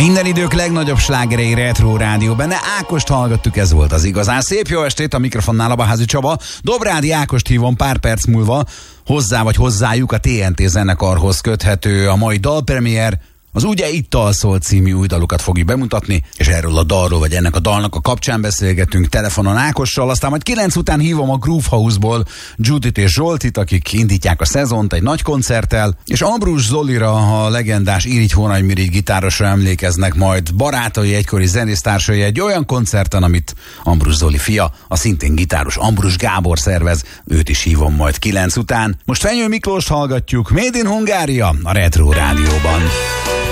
Minden idők legnagyobb slágerei Retro Rádió. Benne Ákost hallgattuk, ez volt az igazán. Szép jó estét, a mikrofonnál Abaházi Csaba. Dobrádi Ákost hívom pár perc múlva. Hozzájuk a TNT zenekarhoz köthető a mai dalpremiér. Az Ugye itt alszol című új dalukat fogjuk bemutatni, és erről a dalról, vagy ennek a dalnak a kapcsán beszélgetünk telefonon Ákossal, aztán majd 9 után hívom a Groove House-ból Judit és Zsoltit, akik indítják a szezont egy nagy koncerttel, és Ambrus Zolira, a legendás Irigy-Hónagy-Mirigy gitárosra emlékeznek majd barátai, egykori zenésztársai egy olyan koncerten, amit Ambrus Zoli fia, a szintén gitáros Ambrus Gábor szervez, őt is hívom majd 9 után. Most Fenyő Miklóst hallgatjuk, Made in Hungária, a Retro Rádióban.